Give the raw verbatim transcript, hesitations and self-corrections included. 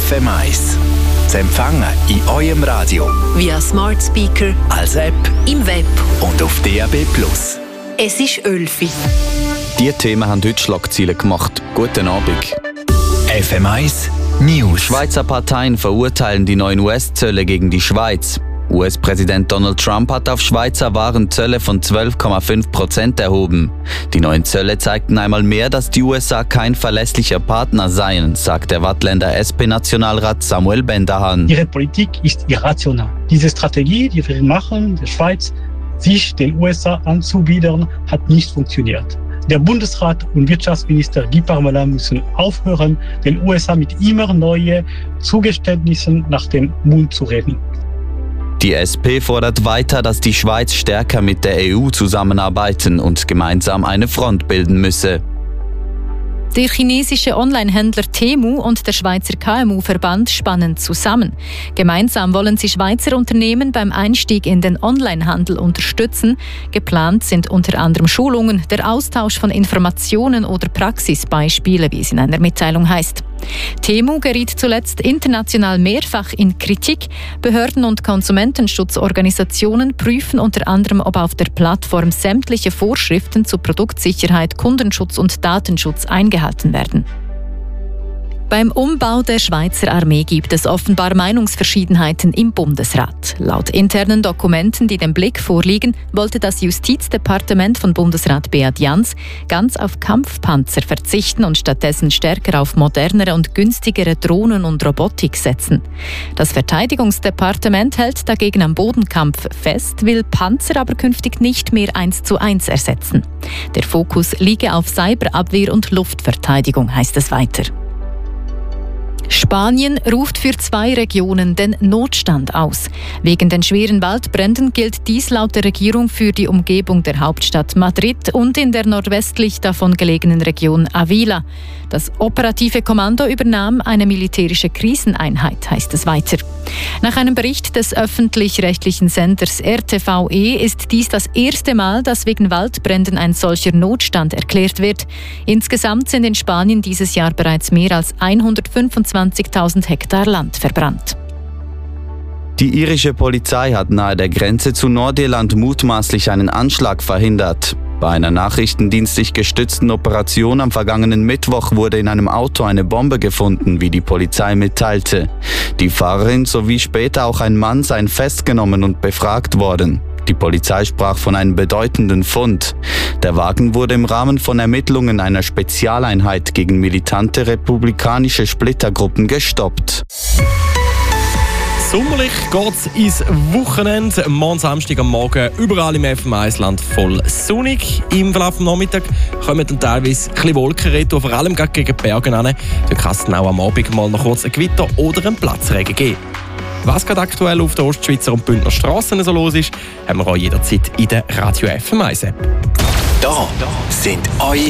F M eins. Zu empfangen in eurem Radio, via Smart Speaker, als App, im Web und auf D A B plus. Es ist Ölfi. Die Themen haben heute Schlagzeilen gemacht. Guten Abend. F M eins News. Schweizer Parteien verurteilen die neuen U S-Zölle gegen die Schweiz. U S-Präsident Donald Trump hat auf Schweizer Waren Zölle von zwölf Komma fünf Prozent erhoben. Die neuen Zölle zeigten einmal mehr, dass die U S A kein verlässlicher Partner seien, sagt der Waadtländer S P-Nationalrat Samuel Bendahan. Ihre Politik ist irrational. Diese Strategie, die wir machen, der Schweiz, sich den U S A anzubiedern, hat nicht funktioniert. Der Bundesrat und Wirtschaftsminister Guy Parmelin müssen aufhören, den U S A mit immer neuen Zugeständnissen nach dem Mund zu reden. Die S P fordert weiter, dass die Schweiz stärker mit der E U zusammenarbeiten und gemeinsam eine Front bilden müsse. Der chinesische Onlinehändler Temu und der Schweizer K M U-Verband spannen zusammen. Gemeinsam wollen sie Schweizer Unternehmen beim Einstieg in den Onlinehandel unterstützen. Geplant sind unter anderem Schulungen, der Austausch von Informationen oder Praxisbeispiele, wie es in einer Mitteilung heißt. Temu geriet zuletzt international mehrfach in Kritik. Behörden und Konsumentenschutzorganisationen prüfen unter anderem, ob auf der Plattform sämtliche Vorschriften zu Produktsicherheit, Kundenschutz und Datenschutz eingehalten werden. Beim Umbau der Schweizer Armee gibt es offenbar Meinungsverschiedenheiten im Bundesrat. Laut internen Dokumenten, die dem Blick vorliegen, wollte das Justizdepartement von Bundesrat Beat Jans ganz auf Kampfpanzer verzichten und stattdessen stärker auf modernere und günstigere Drohnen und Robotik setzen. Das Verteidigungsdepartement hält dagegen am Bodenkampf fest, will Panzer aber künftig nicht mehr eins zu eins ersetzen. Der Fokus liege auf Cyberabwehr und Luftverteidigung, heißt es weiter. Spanien ruft für zwei Regionen den Notstand aus. Wegen den schweren Waldbränden gilt dies laut der Regierung für die Umgebung der Hauptstadt Madrid und in der nordwestlich davon gelegenen Region Avila. Das operative Kommando übernahm eine militärische Kriseneinheit, heißt es weiter. Nach einem Bericht des öffentlich-rechtlichen Senders R T V E ist dies das erste Mal, dass wegen Waldbränden ein solcher Notstand erklärt wird. Insgesamt sind in Spanien dieses Jahr bereits mehr als hundertfünfundzwanzigtausend Hektar Land verbrannt. Die irische Polizei hat nahe der Grenze zu Nordirland mutmaßlich einen Anschlag verhindert. Bei einer nachrichtendienstlich gestützten Operation am vergangenen Mittwoch wurde in einem Auto eine Bombe gefunden, wie die Polizei mitteilte. Die Fahrerin sowie später auch ein Mann seien festgenommen und befragt worden. Die Polizei sprach von einem bedeutenden Fund. Der Wagen wurde im Rahmen von Ermittlungen einer Spezialeinheit gegen militante republikanische Splittergruppen gestoppt. Sommerlich geht's ins Wochenende. Morgen Samstag am Morgen überall im F M eins-Land voll sonnig. Im Verlauf des Nachmittags kommen dann teilweise ein bisschen Wolken rein, vor allem gegen die Berge an. Da kann es dann auch am Abend mal noch kurz ein Gewitter oder einen Platzregen geben. Was gerade aktuell auf der Ostschweizer und Bündner Strassen so los ist, haben wir auch jederzeit in der Radio F M eins App. Da sind eure